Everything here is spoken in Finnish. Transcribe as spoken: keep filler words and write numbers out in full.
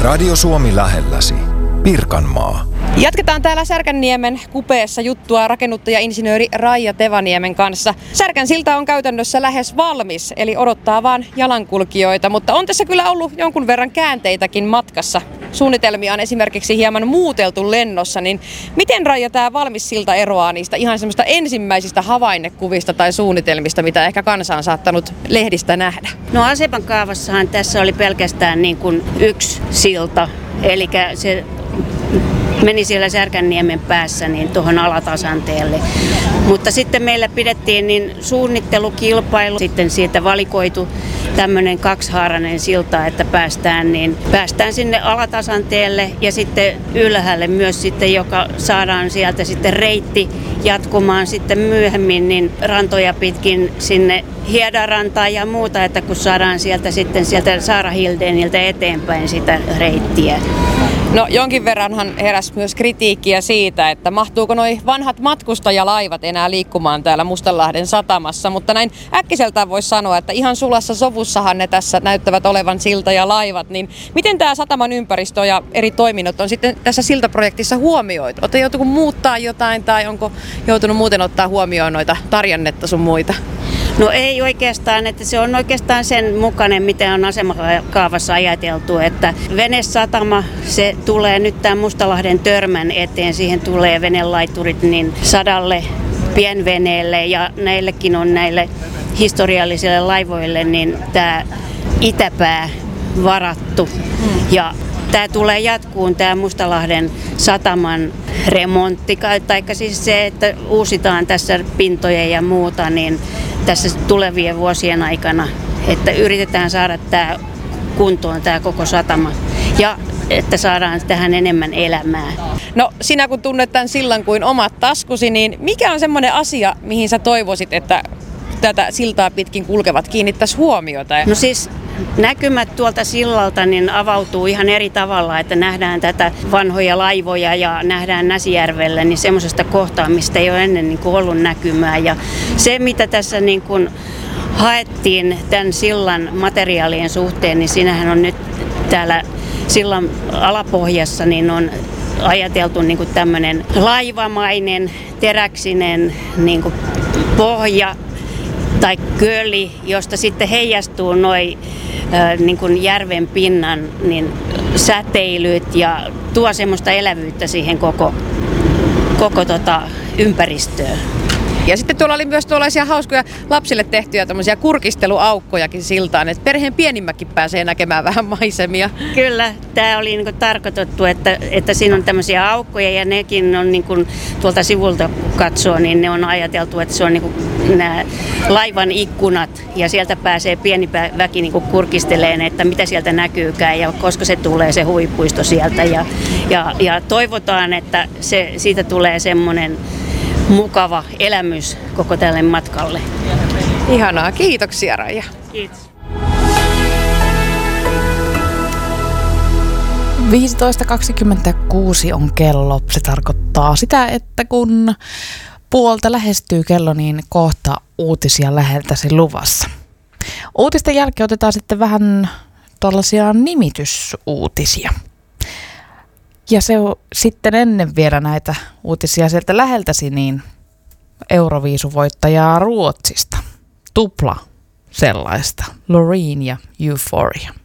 Radio Suomi lähelläsi. Pirkanmaa. Jatketaan täällä Särkänniemen kupeessa juttua rakennuttaja-insinööri Raija Tevaniemen kanssa. Särkän silta on käytännössä lähes valmis, eli odottaa vaan jalankulkijoita, mutta on tässä kyllä ollut jonkun verran käänteitäkin matkassa. Suunnitelmia on esimerkiksi hieman muuteltu lennossa, niin miten, Raija, tämä valmis silta eroaa niistä ihan semmoista ensimmäisistä havainnekuvista tai suunnitelmista, mitä ehkä kansa on saattanut lehdistä nähdä? No Asepan kaavassahan tässä oli pelkästään niin kuin yksi silta, eli se meni siellä Särkänniemen päässä niin tuohon Alatasanteelle. Mutta sitten meillä pidettiin niin suunnittelukilpailu, sitten siitä valikoitu tämmöinen kaksihaarainen silta, että päästään, niin päästään sinne Alatasanteelle ja sitten ylhäälle myös sitten, joka saadaan sieltä sitten reitti jatkumaan sitten myöhemmin niin rantoja pitkin sinne Hiedarantaan ja muuta, että kun saadaan sieltä sitten sieltä Saarahildeniltä eteenpäin sitä reittiä. No jonkin verranhan heräsi myös kritiikkiä siitä, että mahtuuko noi vanhat matkustajalaivat enää liikkumaan täällä Mustanlahden satamassa, mutta näin äkkiseltään voisi sanoa, että ihan sulassa sovussahan ne tässä näyttävät olevan silta ja laivat, niin miten tämä sataman ympäristö ja eri toiminnot on sitten tässä siltaprojektissa huomioitu? Oletko joutunut muuttaa jotain tai onko joutunut muuten ottaa huomioon noita tarjannetta sun muita? No ei oikeastaan, että se on oikeastaan sen mukainen, mitä on asemakaavassa ajateltu, että venesatama, se tulee nyt tämän Mustalahden törmän eteen, siihen tulee venelaiturit niin sadalle pienveneelle ja näillekin on näille historiallisille laivoille niin tämä itäpää varattu ja tämä tulee jatkuun, tämä Mustalahden sataman remontti, tai siis se, että uusitaan tässä pintoja ja muuta, niin tässä tulevien vuosien aikana, että yritetään saada tämä kuntoon, tämä koko satama, ja että saadaan tähän enemmän elämää. No sinä kun tunnet tämän sillan kuin omat taskusi, niin mikä on semmoinen asia, mihin sä toivoisit, että tätä siltaa pitkin kulkevat kiinnittäisi huomiota? No siis näkymät tuolta sillalta niin avautuu ihan eri tavalla, että nähdään tätä vanhoja laivoja ja nähdään Näsijärvellä niin semmoisesta kohtaa, mistä ei ole ennen niin kuin ollut näkymää. Ja se, mitä tässä niin kuin haettiin tämän sillan materiaalien suhteen, niin siinähän on nyt täällä sillan alapohjassa niin on ajateltu niin kuin tämmöinen laivamainen, teräksinen niin kuin pohja tai köli, josta sitten heijastuu noi äh, niin kuin järven pinnan niin säteilyt ja tuo semmoista elävyyttä siihen koko, koko tota ympäristöön. Ja sitten tuolla oli myös tuollaisia hauskoja lapsille tehtyjä tämmöisiä kurkisteluaukkojakin siltaan, että perheen pienimmäkin pääsee näkemään vähän maisemia. Kyllä, tämä oli niinku tarkoitettu, että, että siinä on tämmöisiä aukkoja ja nekin on niinku, tuolta sivulta katsoo, niin ne on ajateltu, että se on niinku nämä laivan ikkunat ja sieltä pääsee pieni väki niinku kurkisteleen, että mitä sieltä näkyykään ja koska se tulee se huvipuisto sieltä ja, ja, ja toivotaan, että se, siitä tulee semmoinen mukava elämys koko tälle matkalle. Ihanaa, kiitoksia Raija. Kiitos. viisitoista kaksikymmentäkuusi on kello. Se tarkoittaa sitä, että kun puolta lähestyy kello, niin kohta uutisia läheltäsi luvassa. Uutisten jälkeen otetaan sitten vähän tuollaisia nimitysuutisia. Ja se on sitten ennen vielä näitä uutisia sieltä läheltäsi, niin Euroviisuvoittajaa Ruotsista. Tupla sellaista. Loreen ja Euphoria.